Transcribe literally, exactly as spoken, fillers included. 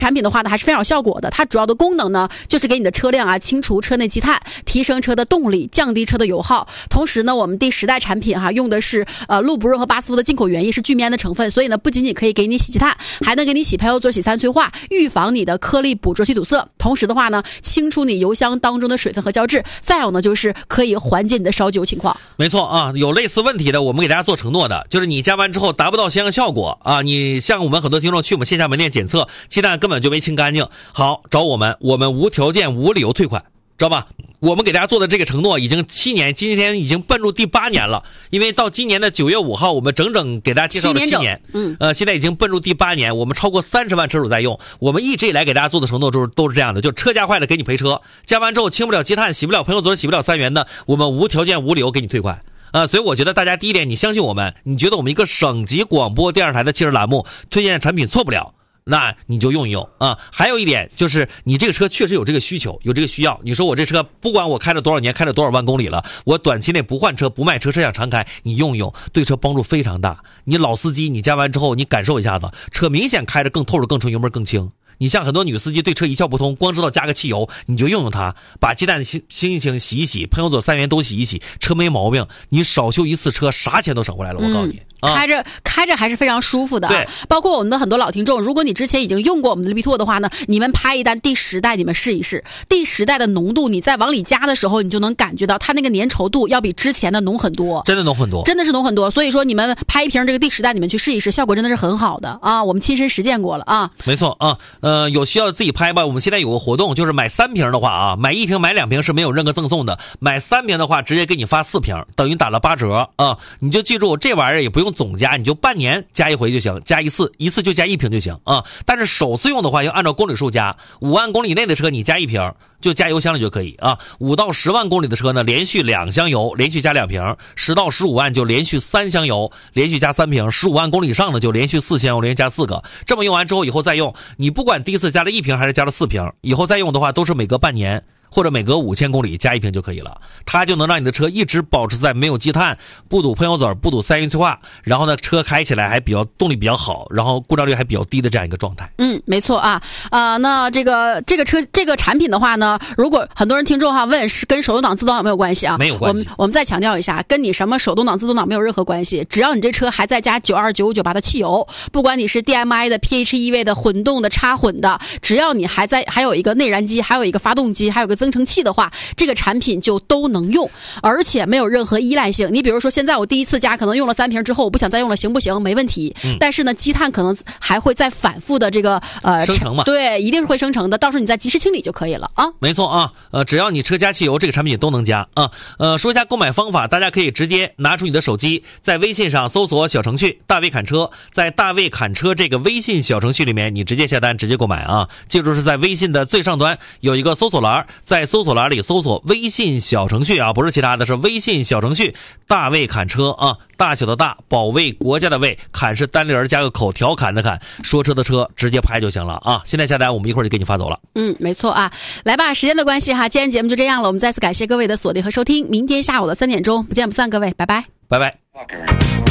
产品的话呢，还是非常有效果的。它主要的功能呢，就是给你的车辆啊清除车内积碳，提升车的动力，降低车的油耗。同时呢，我们第十代产品哈、啊、用的是呃路不润和巴斯夫的进口原液，是聚酰胺的成分，所以呢不仅仅可以给你洗积碳，还能给你洗排油嘴、洗三催化，预防你的颗粒捕捉器堵塞。同时的话呢，清除你油箱当中的水分和胶质。再有呢，就是可以缓解你的烧机油情况。 没错啊，有类似问题的，我们给大家做承诺的，就是你加完之后达不到相应效果啊，你像我们很多听众去我们线下门店检测，鸡蛋根本就没清干净，好找我们，我们无条件无理由退款，知道吧？我们给大家做的这个承诺已经七年，今天已经奔入第八年了。因为到今年的九月五号，我们整整给大家介绍了七年，嗯，呃，现在已经奔入第八年，我们超过三十万车主在用。我们一直以来给大家做的承诺都是都是这样的，就车加坏了给你赔车，加完之后清不了积碳、洗不了喷油嘴、洗不了三元的，我们无条件无理由给你退款。呃，所以我觉得大家第一点，你相信我们，你觉得我们一个省级广播电视台的汽车栏目推荐产品错不了。那你就用一用啊！还有一点就是，你这个车确实有这个需求，有这个需要。你说我这车不管我开了多少年，开了多少万公里了，我短期内不换车不卖车，车想常开，你用一用，对车帮助非常大。你老司机，你加完之后，你感受一下子，车明显开着更透着、更纯，油门更轻。你像很多女司机对车一窍不通，光知道加个汽油，你就用用它，把鸡蛋清清一清、洗一洗，喷油嘴、三元都洗一洗，车没毛病，你少修一次车，啥钱都省回来了。我告诉你。嗯啊、开着开着还是非常舒服的， 对， 包括我们的很多老听众，如果你之前已经用过我们的 Libitor 的话呢，你们拍一单第十代，你们试一试，第十代的浓度，你再往里加的时候，你就能感觉到它那个粘稠度要比之前的浓很多， 真的浓很多， 真的是浓很多。所以说你们拍一瓶这个第十代，你们去试一试，效果真的是很好的啊，我们亲身实践过了啊。 没错啊，呃，有需要自己拍吧。我们现在有个活动，就是买三瓶的话啊，买一瓶买两瓶是没有任何赠送的，买三瓶的话直接给你发四瓶，等于打了八折啊。你就记住这玩意儿也不用总加，你就半年加一回就行，加一次，一次就加一瓶就行啊。但是首次用的话要按照公里数加，五万公里内的车你加一瓶就加油箱里就可以啊。五到十万公里的车呢，连续两箱油，连续加两瓶；十到十五万就连续三箱油，连续加三瓶；十五万公里以上的就连续四箱油，连续加四个。这么用完之后，以后再用，你不管第一次加了一瓶还是加了四瓶，以后再用的话都是每隔半年。或者每隔五千公里加一瓶就可以了，它就能让你的车一直保持在没有积碳、不堵喷油嘴、不堵三元催化，然后呢车开起来还比较动力比较好，然后故障率还比较低的这样一个状态。 嗯，没错啊，呃，那这个这个车这个产品的话呢，如果很多人听众哈问是跟手动挡、自动挡有没有关系啊？ 没有关系。 我们我们再强调一下，跟你什么手动挡、自动挡没有任何关系，只要你这车还在加九二九五九八的汽油，不管你是 D M I 的、P H E V 的、混动的、插混的，只要你还在还有一个内燃机，还有一个发动机，还有个增程器的话，这个产品就都能用，而且没有任何依赖性。你比如说现在我第一次加可能用了三瓶之后我不想再用了，行不行？没问题、嗯、但是呢积碳可能还会再反复的这个呃生成嘛， 对，一定是会生成的，到时候你再及时清理就可以了啊。 没错啊，呃只要你车加汽油，这个产品都能加啊。呃说一下购买方法，大家可以直接拿出你的手机，在微信上搜索小程序大卫侃车，在大卫侃车这个微信小程序里面你直接下单直接购买啊。记住是在微信的最上端有一个搜索栏，在搜索栏里搜索微信小程序啊，不是其他的，是微信小程序大卫侃车啊，大小的大，保卫国家的卫，侃是单立人加个口，调侃的侃，说车的车，直接拍就行了啊。现在下单我们一会儿就给你发走了。 嗯，没错啊。来吧，时间的关系哈，今天节目就这样了，我们再次感谢各位的锁定和收听，明天下午的三点钟不见不散，各位拜拜， 拜拜。